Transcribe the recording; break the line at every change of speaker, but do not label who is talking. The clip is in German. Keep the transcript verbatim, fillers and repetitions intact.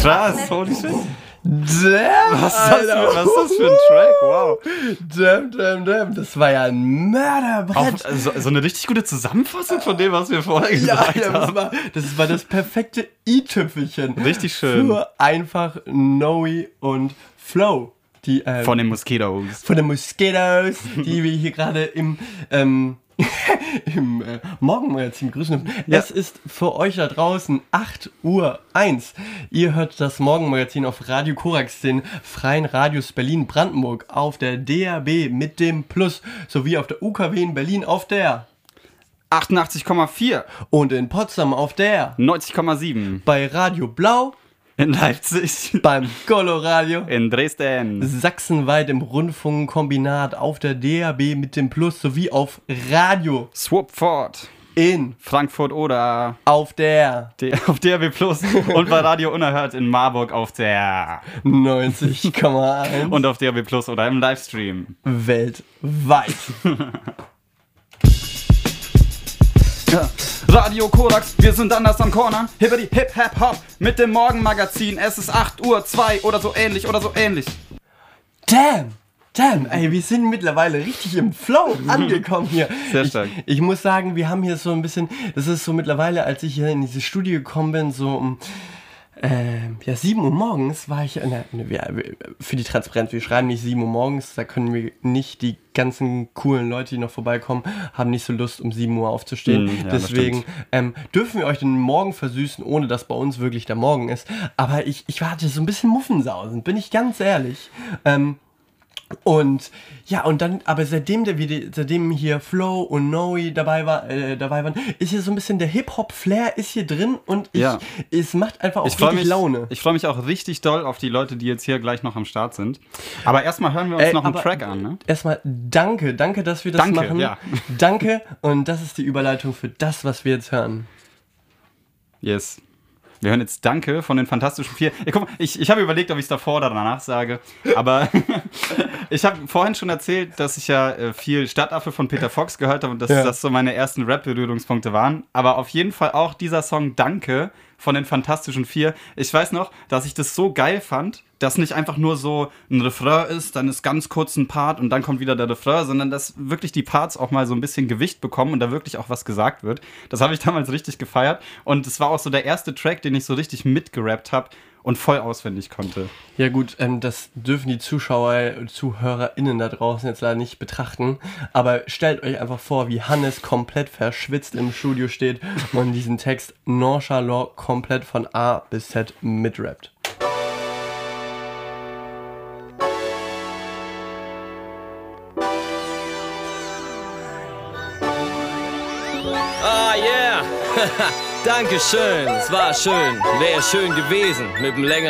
Krass, holy shit.
Damn,
Was ist, das für, was ist das für ein Track? Wow.
Damn, damn, damn. Das war ja ein Mörderbrett.
Auch, also, so eine richtig gute Zusammenfassung von dem, was wir vorher
Ja,
gesagt
ja, das
haben.
war, das war das perfekte i-Tüpfelchen.
Richtig schön.
Für einfach Noe und Flow. Die, ähm,
Von den Mosquitoes.
von den Mosquitoes, die wir hier gerade im, ähm, im äh, Morgenmagazin grüßen dürfen.
Ja.
Es ist für euch da draußen acht Uhr eins. Ihr hört das Morgenmagazin auf Radio Korax, den freien Radios Berlin-Brandenburg, auf der D A B mit dem Plus, sowie auf der U K W in Berlin auf der
achtundachtzig Komma vier.
und in Potsdam auf der,
neunzig Komma sieben.
bei Radio Blau,
In Leipzig.
beim Coloradio,
In Dresden.
sachsenweit im Rundfunkkombinat auf der D A B mit dem Plus, sowie auf Radio
Swapford.
in
Frankfurt oder
auf der
D- auf D R B Plus und bei Radio Unerhört in Marburg auf der
neunzig Komma eins
und auf D R B Plus oder im Livestream.
weltweit.
Ja. Radio Korax, wir sind anders am Corner. Hippity Hip Hap Hop mit dem Morgenmagazin. Es ist acht Uhr zwei oder so ähnlich oder so ähnlich.
Damn! Damn, ey, wir sind mittlerweile richtig im Flow angekommen hier.
Sehr stark.
Ich, ich muss sagen, wir haben hier so ein bisschen, das ist so mittlerweile, als ich hier in dieses Studio gekommen bin, so um äh, ja, sieben Uhr morgens war ich, ne, ne, wir, für die Transparenz, wir schreiben nicht sieben Uhr morgens, da können wir nicht, die ganzen coolen Leute, die noch vorbeikommen, haben nicht so Lust, um sieben Uhr aufzustehen.
Mm, ja,
Deswegen ähm, dürfen wir euch den Morgen versüßen, ohne dass bei uns wirklich der Morgen ist. Aber ich, ich warte so ein bisschen muffensausen, bin ich ganz ehrlich. Ähm, Und ja, und dann, aber seitdem der wir, seitdem hier Flo und Noe dabei war, äh, dabei waren, ist hier so ein bisschen der Hip-Hop-Flair ist hier drin und ich,
Ja.
es macht einfach auch
Ich freue
richtig
mich,
Laune.
ich freu mich auch richtig doll auf die Leute, die jetzt hier gleich noch am Start sind. Aber erstmal hören wir uns
Ey,
noch einen
aber
Track an, ne?
Erstmal danke, danke, dass wir das
Danke,
machen.
ja.
Danke, und das ist die Überleitung für das, was wir jetzt hören.
Yes. Wir hören jetzt Danke von den Fantastischen Vier. Ja, guck mal, ich, ich habe überlegt, ob ich es davor oder danach sage. Aber ich habe vorhin schon erzählt, dass ich ja äh, viel Stadtaffe von Peter Fox gehört habe und dass
Ja.
das so meine ersten Rap-Berührungspunkte waren. Aber auf jeden Fall auch dieser Song Danke von den Fantastischen Vier. Ich weiß noch, dass ich das so geil fand, dass nicht einfach nur so ein Refrain ist, dann ist ganz kurz ein Part und dann kommt wieder der Refrain, sondern dass wirklich die Parts auch mal so ein bisschen Gewicht bekommen und da wirklich auch was gesagt wird. Das habe ich damals richtig gefeiert und es war auch so der erste Track, den ich so richtig mitgerappt habe und voll auswendig konnte.
Ja gut, ähm, das dürfen die Zuschauer und ZuhörerInnen da draußen jetzt leider nicht betrachten, aber stellt euch einfach vor, wie Hannes komplett verschwitzt im Studio steht und diesen Text nonchalant komplett von A bis Z mitrappt.
Ah, yeah. Dankeschön. Es war schön. Wäre schön gewesen mit dem längeren